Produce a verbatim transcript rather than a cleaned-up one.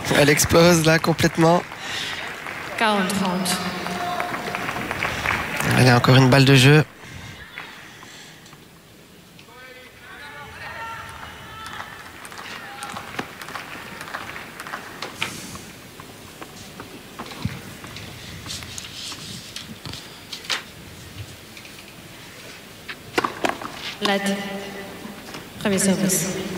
Elle explose là complètement. quarante trente. Elle a encore une balle de jeu. Lad. Premier service.